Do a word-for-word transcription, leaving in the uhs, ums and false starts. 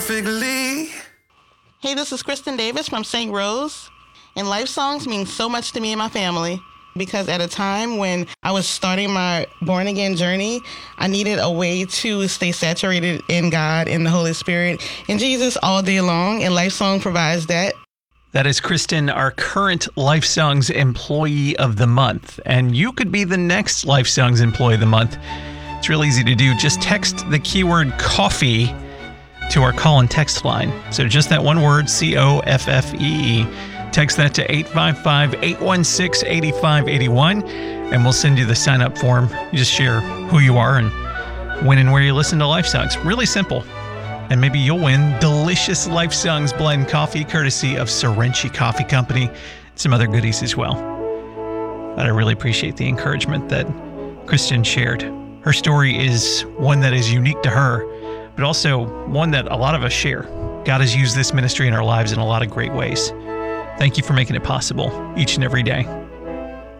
perfectly. Hey, this is Kristen Davis from Saint Rose, and Life Songs mean so much to me and my family because at a time when I was starting my born-again journey, I needed a way to stay saturated in God and the Holy Spirit and Jesus all day long, and Life Song provides that. That is Kristen, our current Life Songs Employee of the Month, and you could be the next Life Songs Employee of the Month. It's real easy to do. Just text the keyword coffee to our call and text line. So just that one word, C O F F E E. Text that to eight five five, eight one six, eight five eight one, and we'll send you the sign-up form. You just share who you are and when and where you listen to Life Songs. Really simple. And maybe you'll win delicious Life Songs blend coffee courtesy of Sorenchi Coffee Company and some other goodies as well. But I really appreciate the encouragement that Kristen shared. Her story is one that is unique to her, but also one that a lot of us share. God has used this ministry in our lives in a lot of great ways. Thank you for making it possible each and every day.